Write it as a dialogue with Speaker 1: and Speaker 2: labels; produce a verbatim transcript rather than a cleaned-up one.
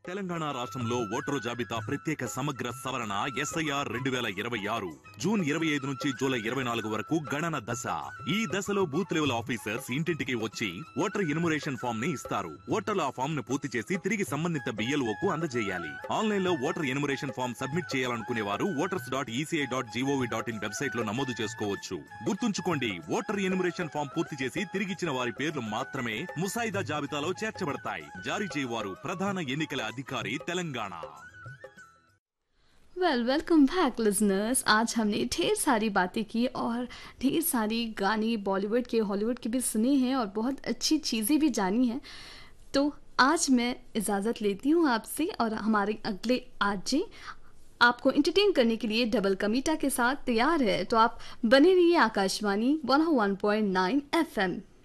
Speaker 1: తెలంగాణ రాష్ట్రంలో ఓటరు జాబితా ప్రత్యేక సమగ్ర సవరణ ఎస్ఐఆర్ రెండు వేల ఇరవై ఆరు జూన్ ఇరవై ఐదు నుంచి జూలై ఇరవై నాలుగు వరకు గణన దశ. ఈ దశలో బూత్ లెవెల్ ఆఫీసర్స్ ఇంటింటికి వచ్చి ఓటర్ ఇన్మురేషన్ ఫామ్ ని ఇస్తారు. ఓటర్లు ఆ ఫామ్ ను పూర్తి చేసి తిరిగి సంబంధిత బిఎల్ఓ కు అందజేయాలి. ఆన్లైన్ లో ఓటర్ ఇన్మురేషన్ ఫామ్ సబ్మిట్ చేయాలనుకునే వారు voters dot ECI dot GOV dot in website లో నమోదు చేసుకోవచ్చు. గుర్తుంచుకోండి, ఓటర్ ఇన్మురేషన్ ఫామ్ పూర్తి చేసి తిరిగిచ్చిన వారి పేర్లు మాత్రమే ముసాయిదా జాబితాలో చేర్చబడతాయి. జారీ చేయవారు ప్రధాన ఎన్నికల अधिकारी Telangana.
Speaker 2: Well welcome back listeners. आज हमने ढेर सारी बातें की और ढेर सारी गाने बॉलीवुड के हॉलीवुड के भी सुने हैं और बहुत अच्छी चीज़ें भी जानी हैं। तो आज मैं इजाज़त लेती हूँ आपसे और हमारे अगले आरजे आपको एंटरटेन करने के लिए डबल कमीटा के साथ तैयार है। तो आप बने रहिए आकाशवाणी वन ओ one point nine F M.